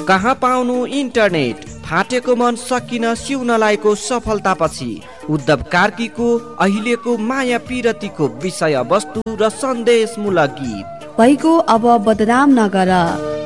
कहाँ पाउनु इन्टरनेट? फाटेको मन सकिन सिउन लागेको सफलतापछि उद्धव कार्कीको अहिलेको माया पिरतीको विषय वस्तु र सन्देशमूलक गीत। भइगो अब बदनाम नगर।